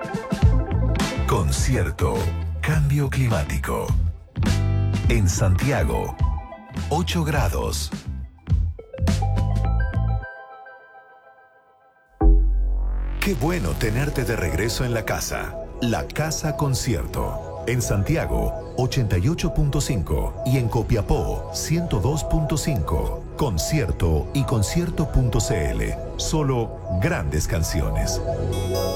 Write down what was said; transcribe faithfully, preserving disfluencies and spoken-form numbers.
Concierto Cambio Climático. En Santiago, ocho grados. Qué bueno tenerte de regreso en la casa. La Casa Concierto. En Santiago, ochenta y ocho punto cinco y en Copiapó, ciento dos punto cinco. Concierto y concierto punto c l. Solo grandes canciones.